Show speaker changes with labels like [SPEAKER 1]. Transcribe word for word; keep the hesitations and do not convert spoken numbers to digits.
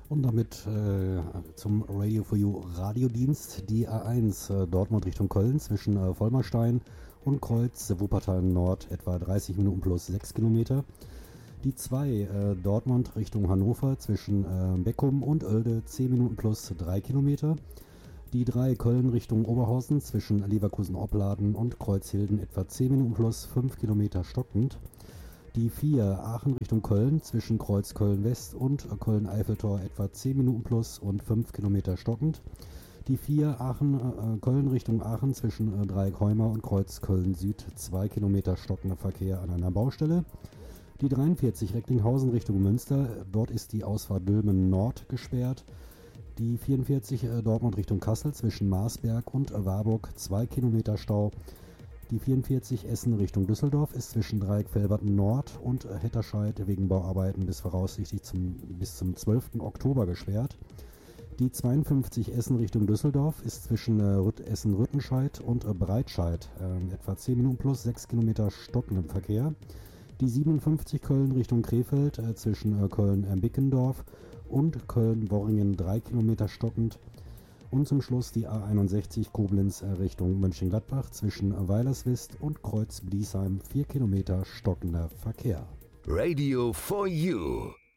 [SPEAKER 1] Und damit äh, zum Radio for You Radiodienst. Die A eins äh, Dortmund Richtung Köln zwischen äh, Vollmerstein und Kreuz Wuppertal Nord etwa dreißig Minuten plus sechs Kilometer. Die zwei äh, Dortmund Richtung Hannover zwischen äh, Beckum und Oelde zehn Minuten plus drei Kilometer. Die drei Köln Richtung Oberhausen zwischen Leverkusen-Opladen und Kreuzhilden etwa zehn Minuten plus fünf Kilometer stockend. Die vier Aachen Richtung Köln zwischen Kreuz Köln-West und Köln-Eiffeltor etwa zehn Minuten plus und fünf Kilometer stockend. Die vier Aachen äh, Köln Richtung Aachen zwischen äh, Dreieck Heumer und Kreuz Köln-Süd zwei Kilometer stockender Verkehr an einer Baustelle. Die dreiundvierzig Recklinghausen Richtung Münster, dort ist die Ausfahrt Dülmen Nord gesperrt. Die vierundvierzig äh, Dortmund Richtung Kassel zwischen Marsberg und äh, Warburg zwei Kilometer Stau. Die vierundvierzig Essen Richtung Düsseldorf ist zwischen Dreieck Velberten Nord und äh, Hetterscheid wegen Bauarbeiten bis voraussichtlich zum, bis zum zwölften Oktober gesperrt. Die zweiundfünfzig Essen Richtung Düsseldorf ist zwischen äh, Essen-Rüttenscheid und äh, Breitscheid äh, etwa zehn Minuten plus sechs Kilometer stockendem Verkehr. Die siebenundfünfzig Köln Richtung Krefeld äh, zwischen äh, Köln-Bickendorf und Köln-Worringen drei Kilometer stockend. Und zum Schluss die A einundsechzig Koblenz äh, Richtung Mönchengladbach zwischen äh, Weilerswist und Kreuz Bliesheim vier Kilometer stockender Verkehr.
[SPEAKER 2] Radio for You.